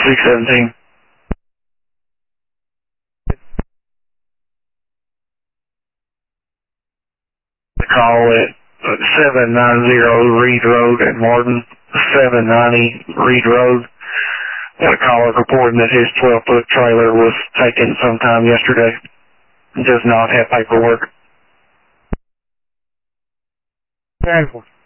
617. The call at 790 Reed Road at Martin, 790 Reed Road. Got a caller reporting that his 12-foot trailer was taken sometime yesterday. Does not have paperwork. 10-4.